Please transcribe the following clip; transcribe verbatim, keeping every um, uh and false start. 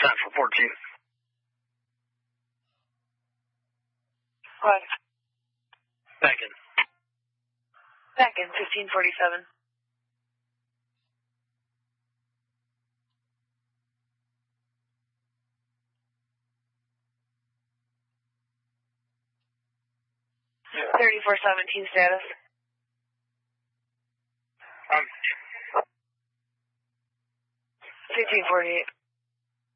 Time for fourteen. What? Back in. Back in fifteen forty-seven. thirty-four seventeen status. Um, fifteen forty-eight.